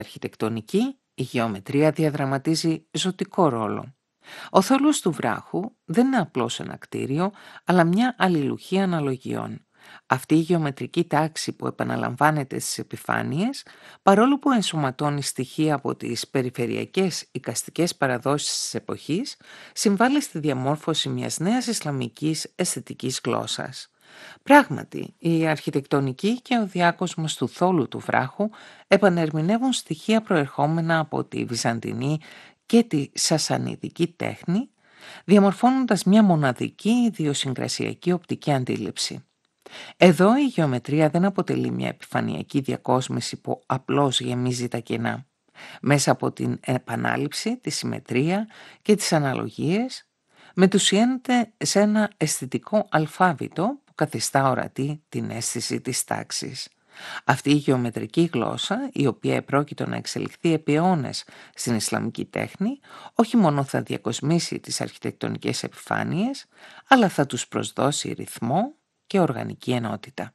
αρχιτεκτονική, η γεωμετρία διαδραματίζει ζωτικό ρόλο. Ο θόλος του βράχου δεν είναι απλώς ένα κτίριο, αλλά μια αλληλουχία αναλογιών. Αυτή η γεωμετρική τάξη που επαναλαμβάνεται στις επιφάνειες, παρόλο που ενσωματώνει στοιχεία από τις περιφερειακές εικαστικές παραδόσεις της εποχής, συμβάλλει στη διαμόρφωση μιας νέας ισλαμικής αισθητικής γλώσσας. Πράγματι, η αρχιτεκτονική και ο διάκοσμος του θόλου του βράχου επανερμηνεύουν στοιχεία προερχόμενα από τη βυζαντινή και τη σασανιδική τέχνη, διαμορφώνοντας μια μοναδική ιδιοσυγκρασιακή οπτική αντίληψη. Εδώ η γεωμετρία δεν αποτελεί μια επιφανειακή διακόσμηση που απλώς γεμίζει τα κενά. Μέσα από την επανάληψη, τη συμμετρία και τις αναλογίες, μετουσιώνεται σε ένα αισθητικό αλφάβητο που καθιστά ορατή την αίσθηση της τάξης. Αυτή η γεωμετρική γλώσσα, η οποία επρόκειτο να εξελιχθεί επί αιώνες στην Ισλαμική τέχνη, όχι μόνο θα διακοσμήσει τις αρχιτεκτονικές επιφάνειες, αλλά θα τους προσδώσει ρυθμό και οργανική ενότητα.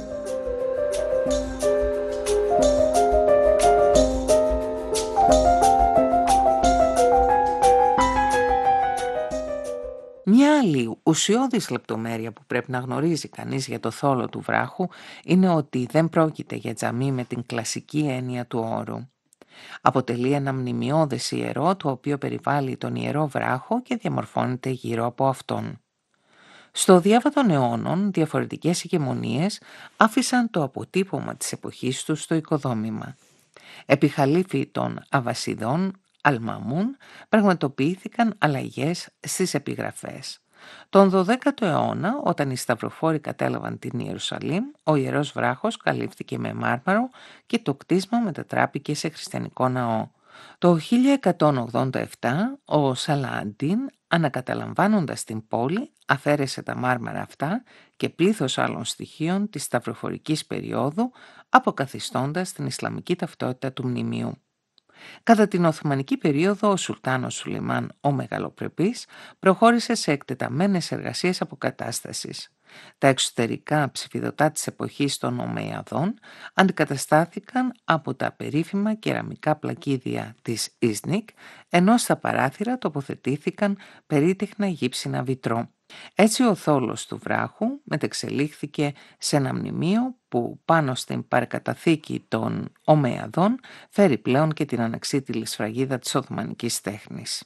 Μια άλλη ουσιώδης λεπτομέρεια που πρέπει να γνωρίζει κανείς για το θόλο του βράχου είναι ότι δεν πρόκειται για τζαμί με την κλασική έννοια του όρου. Αποτελεί ένα μνημειώδες ιερό το οποίο περιβάλλει τον ιερό βράχο και διαμορφώνεται γύρω από αυτόν. Στο διάβα των αιώνων, διαφορετικές ηγεμονίες άφησαν το αποτύπωμα της εποχής τους στο οικοδόμημα. Επί χαλίφη των Αβασιδών, Αλμαμούν, πραγματοποιήθηκαν αλλαγές στις επιγραφές. Τον 12ο αιώνα, όταν οι σταυροφόροι κατέλαβαν την Ιερουσαλήμ, ο Ιερός Βράχος καλύφθηκε με μάρμαρο και το κτίσμα μετατράπηκε σε χριστιανικό ναό. Το 1187 ο Σαλααντίν, ανακαταλαμβάνοντας την πόλη, αφαίρεσε τα μάρμαρα αυτά και πλήθος άλλων στοιχείων της σταυροφορικής περίοδου, αποκαθιστώντας την Ισλαμική ταυτότητα του μνημείου. Κατά την Οθωμανική περίοδο, ο Σουλτάνος Σουλεϊμάν ο Μεγαλοπρεπής προχώρησε σε εκτεταμένες εργασίες αποκατάστασης. Τα εξωτερικά ψηφιδωτά της εποχής των Ομεϊαδών αντικαταστάθηκαν από τα περίφημα κεραμικά πλακίδια της Ίσνικ, ενώ στα παράθυρα τοποθετήθηκαν περίτεχνα γύψινα βιτρό. Έτσι ο θόλος του βράχου μετεξελίχθηκε σε ένα μνημείο που πάνω στην παρακαταθήκη των Ομεϊαδών φέρει πλέον και την αναξίτηλη σφραγίδα της Οθωμανικής τέχνης.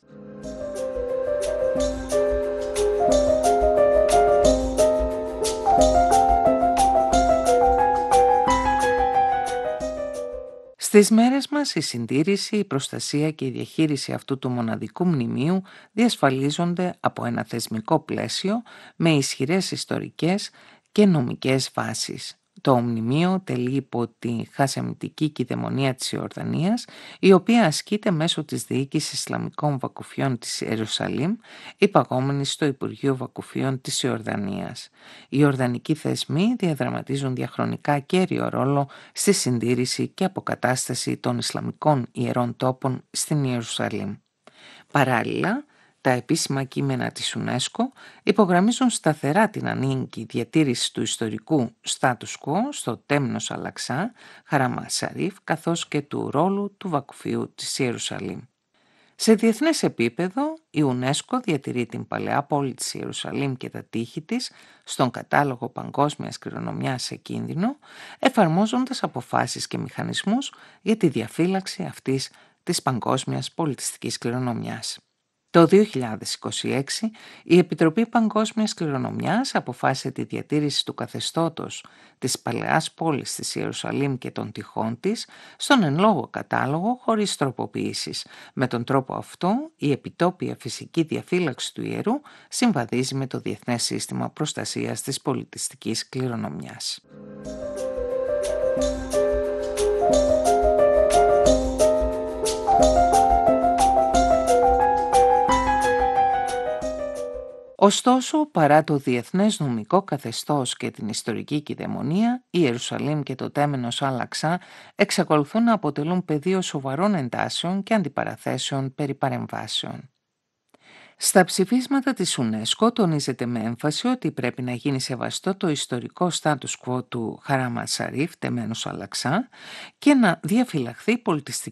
Στις μέρες μας η συντήρηση, η προστασία και η διαχείριση αυτού του μοναδικού μνημείου διασφαλίζονται από ένα θεσμικό πλαίσιο με ισχυρές ιστορικές και νομικές βάσεις. Το μνημείο τελεί υπό τη χασεμιτική κυδαιμονία της Ιορδανίας, η οποία ασκείται μέσω της Διοίκησης Ισλαμικών Βακουφιών της Ιερουσαλήμ, υπαγόμενης στο Υπουργείο Βακουφιών της Ιορδανίας. Οι Ιορδανικοί θεσμοί διαδραματίζουν διαχρονικά κέριο ρόλο στη συντήρηση και αποκατάσταση των Ισλαμικών ιερών τόπων στην Ιερουσαλήμ. Παράλληλα, τα επίσημα κείμενα της UNESCO υπογραμμίζουν σταθερά την ανάγκη διατήρησης του ιστορικού status quo στο τέμνος Αλαξά, Χαράμα Σαρίφ, καθώς και του ρόλου του Βακουφίου της Ιερουσαλήμ. Σε διεθνές επίπεδο, η UNESCO διατηρεί την παλαιά πόλη της Ιερουσαλήμ και τα τείχη της στον κατάλογο παγκόσμιας κληρονομιάς σε κίνδυνο, εφαρμόζοντας αποφάσεις και μηχανισμούς για τη διαφύλαξη αυτής της παγκόσμιας πολιτιστικής κληρονομιάς. Το 2026 η Επιτροπή Παγκόσμιας Κληρονομιάς αποφάσισε τη διατήρηση του καθεστώτος της παλαιάς πόλης της Ιερουσαλήμ και των τυχών της στον εν λόγω κατάλογο χωρίς τροποποιήσεις. Με τον τρόπο αυτό η επιτόπια φυσική διαφύλαξη του ιερού συμβαδίζει με το Διεθνές Σύστημα Προστασίας της Πολιτιστικής Κληρονομιάς. Ωστόσο, παρά το διεθνές νομικό καθεστώς και την ιστορική κυδαιμονία, η Ιερουσαλήμ και το τέμενος Αλαξά εξακολουθούν να αποτελούν πεδίο σοβαρών εντάσεων και αντιπαραθέσεων περί παρεμβάσεων. Στα ψηφίσματα της UNESCO τονίζεται με έμφαση ότι πρέπει να γίνει σεβαστό το ιστορικό status quo του Χαράμα Σαρίφ, τεμένους Αλαξά, και να διαφυλαχθεί πολιτιστική